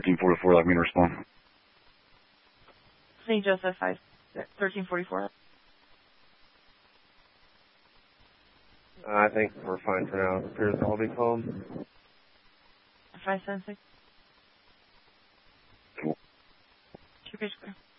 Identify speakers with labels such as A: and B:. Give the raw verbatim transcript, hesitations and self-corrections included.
A: thirteen forty-four, like me to respond.
B: Saint Joseph, five, thirteen forty-four.
C: Uh, I think we're fine for now. It appears to all be calm.
B: five seven six.
A: Cool.
B: Two page clear.